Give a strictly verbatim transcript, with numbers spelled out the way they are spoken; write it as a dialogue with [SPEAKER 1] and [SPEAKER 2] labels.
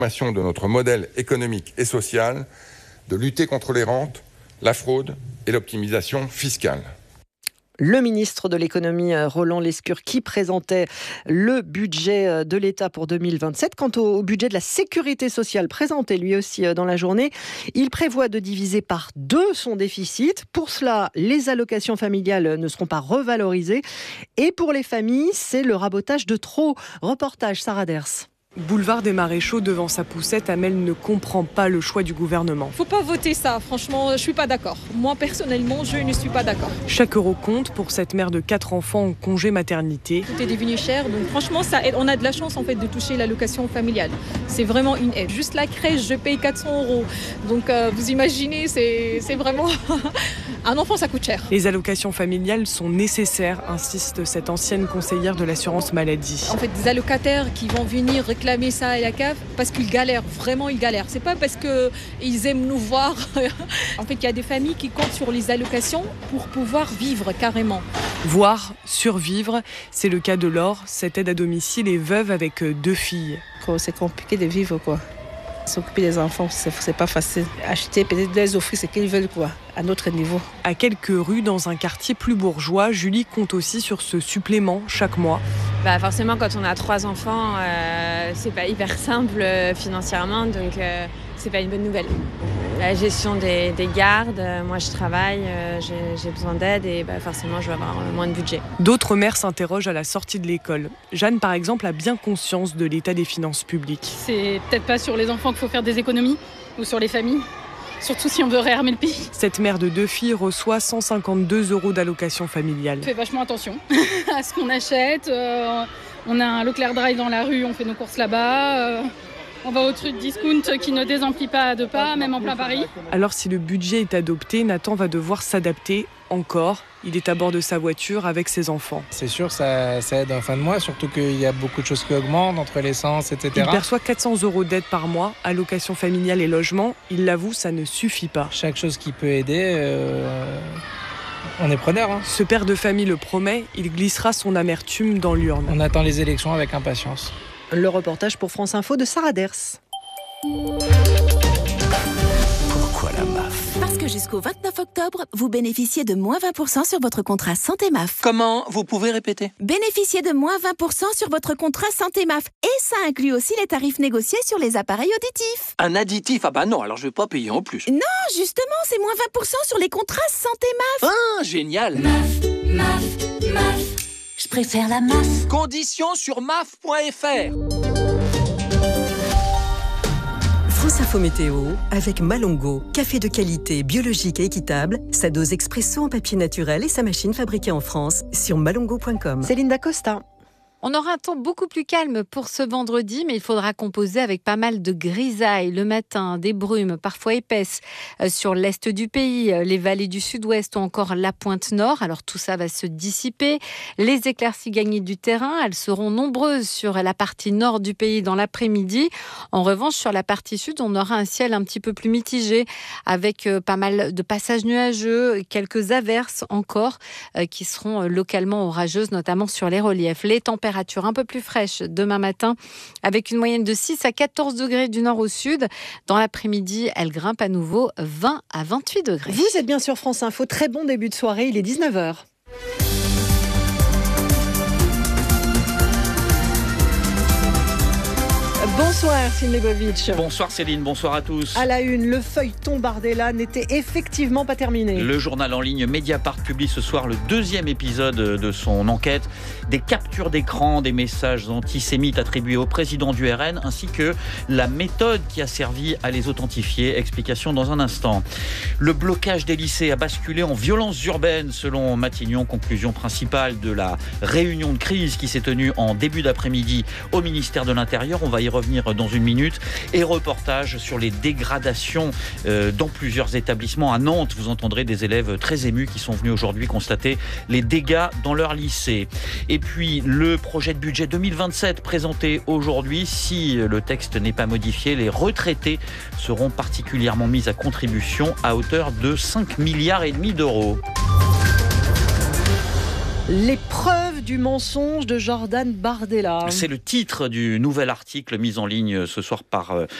[SPEAKER 1] de notre modèle économique et social, de lutter contre les rentes, la fraude et l'optimisation fiscale.
[SPEAKER 2] Le ministre de l'économie, Roland Lescure, qui présentait le budget de l'État pour deux mille vingt-sept. Quant au budget de la sécurité sociale, présenté lui aussi dans la journée, il prévoit de diviser par deux son déficit. Pour cela, les allocations familiales ne seront pas revalorisées. Et pour les familles, c'est le rabotage de trop. Reportage Sarah Ders.
[SPEAKER 3] Boulevard des Maréchaux, devant sa poussette, Amel ne comprend pas le choix du gouvernement.
[SPEAKER 4] Faut pas voter ça, franchement, je suis pas d'accord. Moi, personnellement, je ne suis pas d'accord.
[SPEAKER 3] Chaque euro compte pour cette mère de quatre enfants en congé maternité.
[SPEAKER 4] Tout est devenu cher, donc franchement, ça aide. On a de la chance en fait de toucher l'allocation familiale. C'est vraiment une aide. Juste la crèche, je paye quatre cents euros. Donc euh, vous imaginez, c'est, c'est vraiment... Un enfant, ça coûte cher.
[SPEAKER 3] Les allocations familiales sont nécessaires, insiste cette ancienne conseillère de l'assurance maladie.
[SPEAKER 4] En fait, des allocataires qui vont venir réclamer ça à la C A F parce qu'ils galèrent, vraiment ils galèrent. C'est pas parce qu'ils aiment nous voir. En fait, il y a des familles qui comptent sur les allocations pour pouvoir vivre carrément.
[SPEAKER 3] Voire survivre, c'est le cas de Laure. Cette aide à domicile est veuve avec deux filles.
[SPEAKER 5] C'est compliqué de vivre, quoi. S'occuper des enfants, c'est, c'est pas facile. Acheter, peut-être les offrir ce qu'ils veulent, quoi, à notre niveau.
[SPEAKER 3] À quelques rues, dans un quartier plus bourgeois, Julie compte aussi sur ce supplément chaque mois.
[SPEAKER 6] Bah forcément, quand on a trois enfants, euh, c'est pas hyper simple euh, financièrement, donc euh, c'est pas une bonne nouvelle. La gestion des, des gardes, euh, moi je travaille, euh, j'ai, j'ai besoin d'aide et bah, forcément je vais avoir moins de budget.
[SPEAKER 3] D'autres mères s'interrogent à la sortie de l'école. Jeanne, par exemple, a bien conscience de l'état des finances publiques.
[SPEAKER 7] C'est peut-être pas sur les enfants qu'il faut faire des économies ou sur les familles. Surtout si on veut réarmer le pays.
[SPEAKER 3] Cette mère de deux filles reçoit cent cinquante-deux euros d'allocation familiale.
[SPEAKER 7] On fait vachement attention à ce qu'on achète. Euh, on a un Leclerc Drive dans la rue, on fait nos courses là-bas. Euh, on va au truc discount qui ne désemplit pas à deux pas, même en plein Paris.
[SPEAKER 3] Alors si le budget est adopté, Nathan va devoir s'adapter encore. Il est à bord de sa voiture avec ses enfants.
[SPEAKER 8] C'est sûr, ça, ça aide en fin de mois, surtout qu'il y a beaucoup de choses qui augmentent, entre l'essence, et cetera.
[SPEAKER 3] Il perçoit quatre cents euros d'aide par mois, allocation familiale et logement. Il l'avoue, ça ne suffit pas.
[SPEAKER 8] Chaque chose qui peut aider, euh, on est preneur. Hein.
[SPEAKER 3] Ce père de famille le promet, il glissera son amertume dans l'urne.
[SPEAKER 8] On attend les élections avec impatience.
[SPEAKER 2] Le reportage pour France Info de Sarah Ders.
[SPEAKER 9] Pourquoi la M A F ? Parce que jusqu'au vingt-neuf octobre, vous bénéficiez de moins vingt pour cent sur votre contrat Santé M A F.
[SPEAKER 10] Comment ? Vous pouvez répéter ?
[SPEAKER 9] Bénéficiez de moins vingt pour cent sur votre contrat Santé M A F. Et ça inclut aussi les tarifs négociés sur les appareils auditifs.
[SPEAKER 10] Un additif ? Ah bah non, alors je vais pas payer en plus.
[SPEAKER 9] Non, justement, c'est moins vingt pour cent sur les contrats Santé M A F.
[SPEAKER 10] Ah, génial !
[SPEAKER 9] M A F, M A F, M A F. Je préfère la M A F.
[SPEAKER 10] Conditions sur M A F point F R.
[SPEAKER 11] France Info Météo avec Malongo, café de qualité, biologique et équitable, sa dose expresso en papier naturel et sa machine fabriquée en France sur malongo point com.
[SPEAKER 2] Céline Dacosta.
[SPEAKER 12] On aura un temps beaucoup plus calme pour ce vendredi, mais il faudra composer avec pas mal de grisailles le matin, des brumes parfois épaisses sur l'est du pays, les vallées du sud-ouest ou encore la pointe nord. Alors tout ça va se dissiper. Les éclaircies gagnées du terrain, elles seront nombreuses sur la partie nord du pays dans l'après-midi. En revanche, sur la partie sud, on aura un ciel un petit peu plus mitigé avec pas mal de passages nuageux, quelques averses encore qui seront localement orageuses, notamment sur les reliefs. Les températures un peu plus fraîche demain matin avec une moyenne de six à quatorze degrés du nord au sud. Dans l'après-midi, elle grimpe à nouveau vingt à vingt-huit degrés.
[SPEAKER 2] Vous êtes bien sur France Info. Très bon début de soirée. Il est dix-neuf heures. Bonsoir Céline Lebovitch.
[SPEAKER 13] Bonsoir Céline, bonsoir à tous.
[SPEAKER 2] À la une, le feuilleton Bardella n'était effectivement pas terminé.
[SPEAKER 13] Le journal en ligne Mediapart publie ce soir le deuxième épisode de son enquête. Des captures d'écran, des messages antisémites attribués au président du R N, ainsi que la méthode qui a servi à les authentifier. Explication dans un instant. Le blocage des lycées a basculé en violence urbaine, selon Matignon. Conclusion principale de la réunion de crise qui s'est tenue en début d'après-midi au ministère de l'Intérieur. On va y revenir dans une minute. Et reportage sur les dégradations euh, dans plusieurs établissements. À Nantes, vous entendrez des élèves très émus qui sont venus aujourd'hui constater les dégâts dans leur lycée. Et puis, le projet de budget deux mille vingt-sept présenté aujourd'hui. Si le texte n'est pas modifié, les retraités seront particulièrement mis à contribution à hauteur de cinq milliards et demi d'euros.
[SPEAKER 2] L'épreuve L'épreuve du mensonge de Jordan Bardella.
[SPEAKER 13] C'est le titre du nouvel article mis en ligne ce soir par